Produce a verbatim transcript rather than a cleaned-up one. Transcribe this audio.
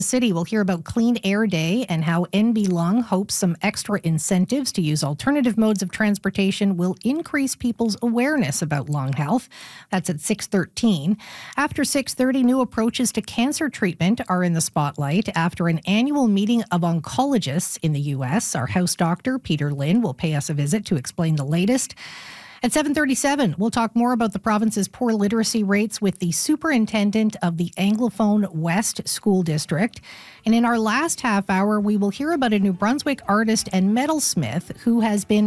City, we'll hear about Clean Air Day and how N B Lung hopes some extra incentives to use alternative modes of transportation will increase people's awareness about lung health. That's at six thirteen. After six thirty, new approaches to cancer treatment are in the spotlight after an annual meeting of oncologists in the U S. Our house doctor, Peter Lynn, will pay us a visit to explain the latest. At seven thirty-seven, we'll talk more about the province's poor literacy rates with the superintendent of the Anglophone West School District. And in our last half hour, we will hear about a New Brunswick artist and metalsmith who has been